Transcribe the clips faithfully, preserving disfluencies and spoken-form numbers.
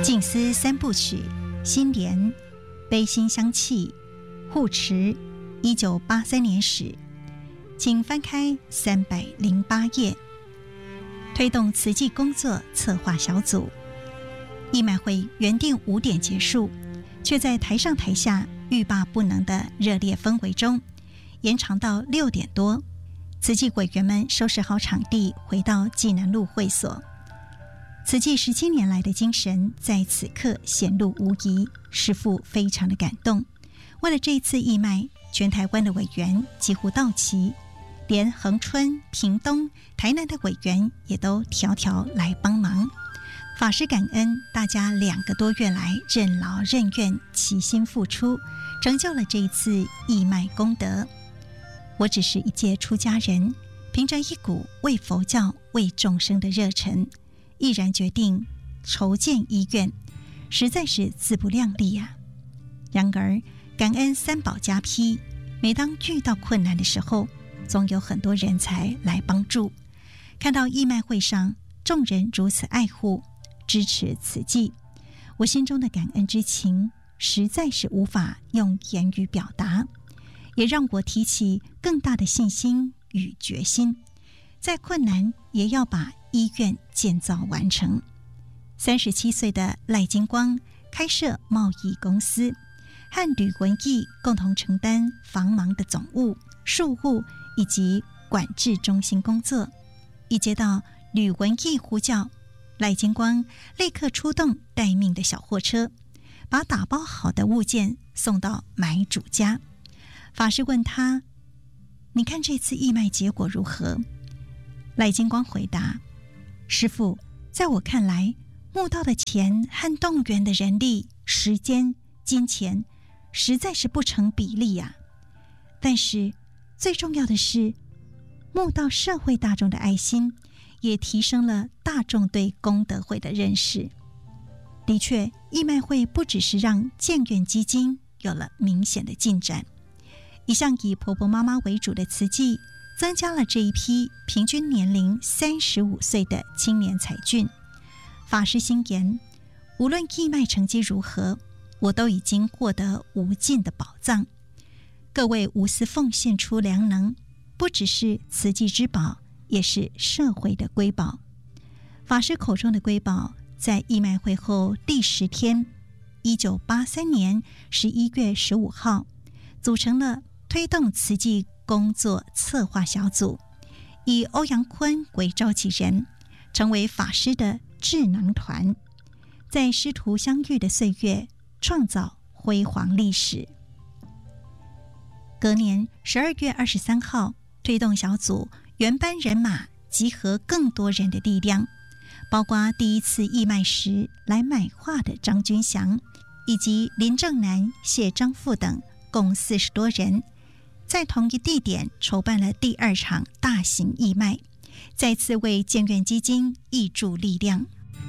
静思三部曲，心莲、悲心香气、护持，一九八三年始，请翻开三百零八页。推动慈济工作策划小组。义卖会原定五点结束，却在台上台下欲罢不能的热烈氛围中，延长到六点多。慈济委员们收拾好场地，回到济南路会所。慈济十七年来的精神在此刻显露无遗，师父非常的感动。为了这一次义卖，全台湾的委员几乎到齐，连恒春、屏东、台南的委员也都条条来帮忙。法师感恩大家两个多月来任劳任怨、齐心付出，成就了这一次义卖功德。我只是一介出家人，凭着一股为佛教、为众生的热忱，毅然决定筹建医院，实在是自不量力啊！然而感恩三宝加被，每当遇到困难的时候，总有很多人才来帮助。看到义卖会上众人如此爱护支持慈济，我心中的感恩之情实在是无法用言语表达，也让我提起更大的信心与决心，再困难也要把医院建造完成。三十七岁的赖金光开设贸易公司，和吕文义共同承担防盲的总务、术务以及管制中心工作。一接到吕文义呼叫，赖金光立刻出动待命的小货车，把打包好的物件送到买主家。法师问他：你看这次义卖结果如何？赖金光回答：师父，在我看来，募到的钱和动员的人力、时间、金钱实在是不成比例啊。但是最重要的是，募到社会大众的爱心，也提升了大众对功德会的认识。的确，义卖会不只是让建院基金有了明显的进展，一向以婆婆妈妈为主的慈济，增加了这一批平均年龄三十五岁的青年才俊。法师心言，无论义卖成绩如何，我都已经获得无尽的宝藏。各位无私奉献出良能，不只是慈济之宝，也是社会的瑰宝。法师口中的瑰宝，在义卖会后第十天，一九八三年十一月十五号，组成了推动慈济工作策划小组，以欧阳坤为召集人，成为法师的智囊团，在师徒相遇的岁月创造辉煌历史。隔年十二月二十三号，推动小组原班人马集合更多人的力量，包括第一次义卖时来买画的张君祥，以及林正南、谢章富等共四十多人，在同一地点筹办了第二场大型义卖，再次为建院基金挹注力量。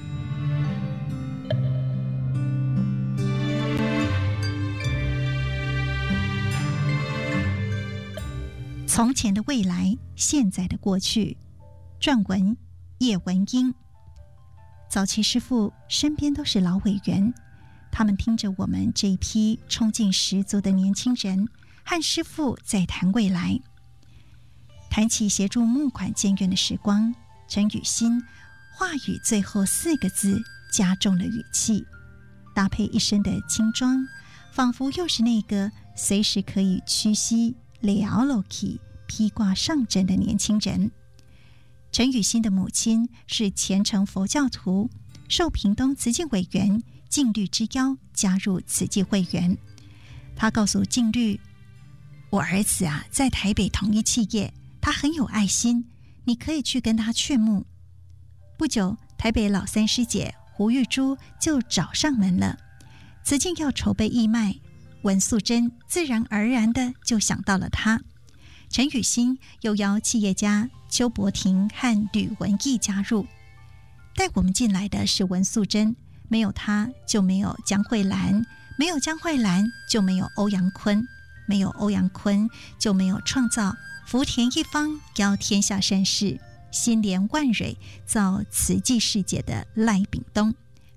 从前的未来，现在的过去。撰文叶文英。早期师父身边都是老委员，他们听着我们这一批冲劲十足的年轻人和师父在谈未来。谈起协助募款建院的时光，陈雨欣话语最后四个字加重了语气，搭配一身的轻装，仿佛又是那个随时可以屈膝了落起披挂上阵的年轻人。陈雨欣的母亲是虔诚佛教徒，受屏东慈济委员净律之邀加入慈济会员。他告诉净律：我儿子啊，在台北统一企业，他很有爱心，你可以去跟他劝募。不久，台北老三师姐胡玉珠就找上门了。慈济要筹备义卖，文素贞自然而然的就想到了他。陈雨欣又邀企业家邱伯庭和吕文义加入。带我们进来的是文素贞，没有她就没有江慧兰，没有江慧兰就没有欧阳坤，没有欧阳坤就没有创造福田一方邀天下盛世，心连万蕊造慈济世界的赖炳东。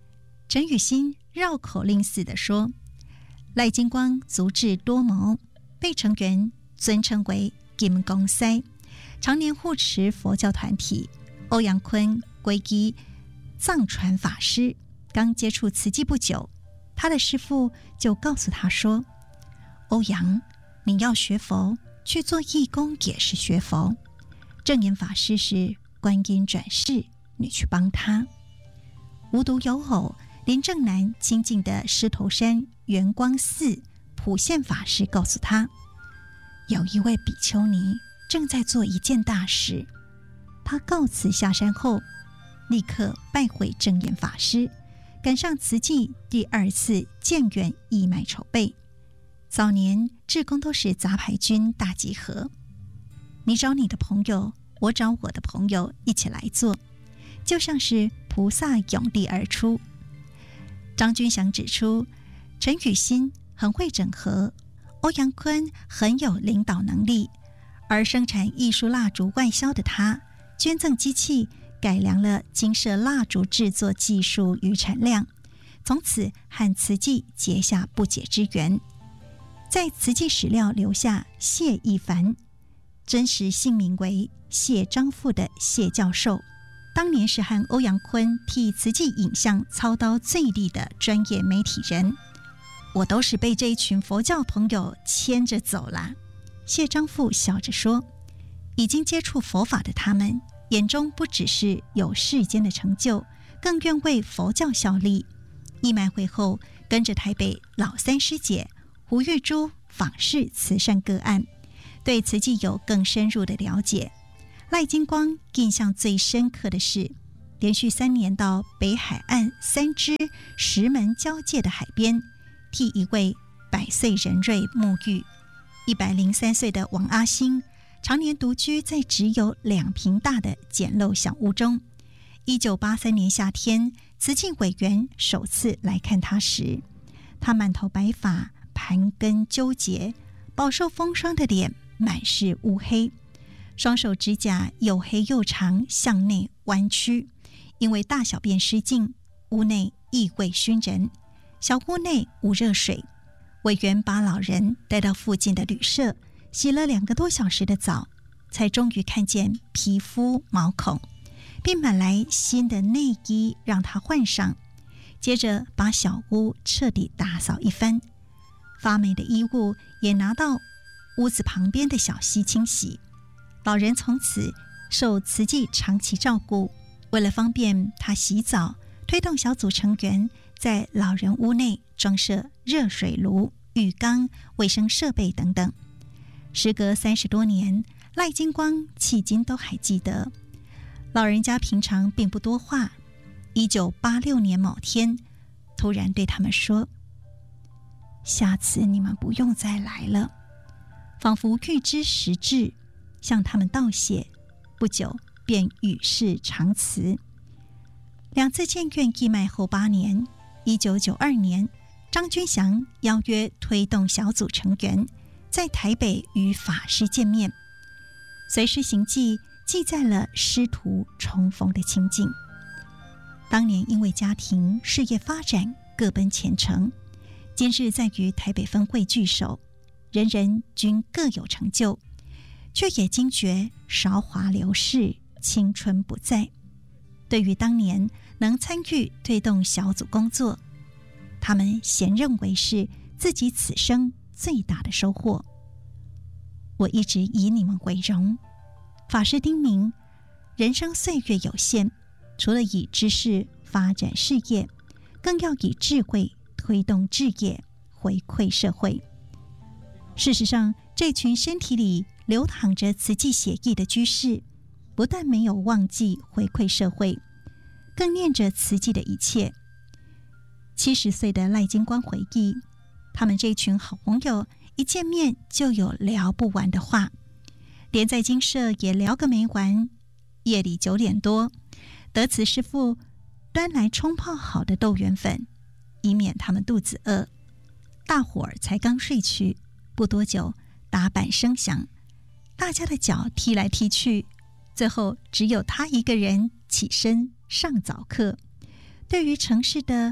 陈雨欣绕口令似的说，赖金光足智多谋，被成员尊称为金光师，常年护持佛教团体。欧阳坤皈依藏传法师，刚接触慈济不久，他的师父就告诉他说，欧阳，你要学佛，去做义工也是学佛。正言法师是观音转世，你去帮他。无独有偶，林正南亲近的狮头山圆光寺普现法师告诉他，有一位比丘尼正在做一件大事。他告辞下山后，立刻拜会正言法师，赶上慈济第二次建院义卖筹备。早年志工都是杂牌军大集合，你找你的朋友，我找我的朋友一起来做，就像是菩萨涌地而出。张君祥指出，陈雨欣很会整合，欧阳坤很有领导能力，而生产艺术蜡烛外销的他，捐赠机器，改良了金色蜡烛制作技术与产量，从此和慈济结下不解之缘。在慈济史料留下谢一凡，真实姓名为谢章富的谢教授，当年是和欧阳坤替慈济影像操刀最厉的专业媒体人。我都是被这一群佛教朋友牵着走啦。谢章富笑着说，已经接触佛法的他们，眼中不只是有世间的成就，更愿为佛教效力。义卖会后，跟着台北老三师姐胡玉珠访视慈善个案，对慈济有更深入的了解。赖金光印象最深刻的是，连续三年到北海岸三支石门交界的海边，替一位百岁人瑞沐浴。一百零三岁的王阿兴常年独居在只有两坪大的简陋小屋中。一九八三年夏天，慈济委员首次来看他时，他满头白发，盘根纠结，饱受风霜的脸满是乌黑，双手指甲又黑又长，向内弯曲，因为大小便失禁，屋内异味熏人，小屋内无热水。委员把老人带到附近的旅社，洗了两个多小时的澡，才终于看见皮肤毛孔，并买来新的内衣让他换上，接着把小屋彻底打扫一番，发霉的衣物也拿到屋子旁边的小溪清洗。老人从此受慈济长期照顾，为了方便他洗澡，推动小组成员在老人屋内装设热水炉、浴缸、卫生设备等等。时隔三十多年，赖金光迄今都还记得。老人家平常并不多话，一九八六年某天，突然对他们说：“下次你们不用再来了。”仿佛预知时至，向他们道谢。不久便与世长辞。两次建院义卖后八年，一九九二年，张君祥邀约推动小组成员在台北与法师见面，随师行记记载了师徒重逢的情景。当年因为家庭事业发展各奔前程，今日在于台北分会聚首，人人均各有成就，却也惊觉韶华流逝，青春不在。对于当年能参与推动小组工作，他们咸认为是自己此生最大的收获。我一直以你们为荣。法师叮咛，人生岁月有限，除了以知识发展事业，更要以智慧推动志业，回馈社会。事实上，这群身体里流淌着慈济血液的居士，不但没有忘记回馈社会，更念着慈济的一切。七十岁的赖金光回忆，他们这群好朋友一见面就有聊不完的话，连在精舍也聊个没完。夜里九点多，德慈师父端来冲泡好的豆圆粉，以免他们肚子饿。大伙儿才刚睡去，不多久打板声响，大家的脚踢来踢去，最后只有他一个人起身上早课。对于城市的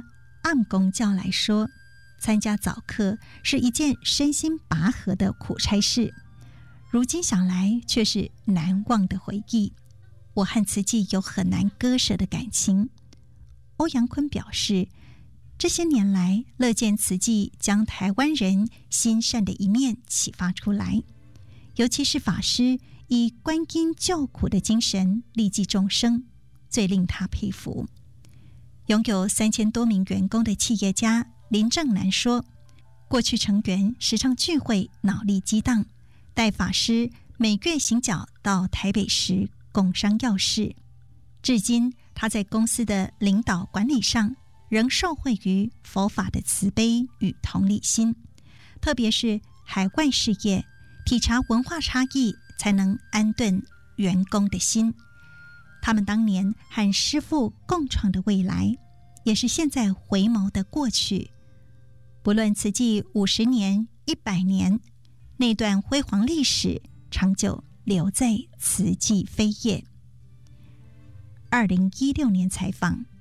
暗公教来说，参加早课是一件身心拔河的苦差事，如今想来却是难忘的回忆。我和慈济有很难割舍的感情。欧阳坤表示，这些年来乐见慈济将台湾人心善的一面启发出来，尤其是法师以观因救苦的精神利济众生，最令他佩服。拥有三千多名员工的企业家林正南说，过去成员时常聚会脑力激荡，带法师每月行脚到台北时工商要事，至今他在公司的领导管理上仍受惠于佛法的慈悲与同理心，特别是海外事业，体察文化差异，才能安顿员工的心。他们当年和师父共创的未来，也是现在回眸的过去。不论慈济五十年、一百年，那段辉煌历史长久留在慈济扉页。二零一六年采访。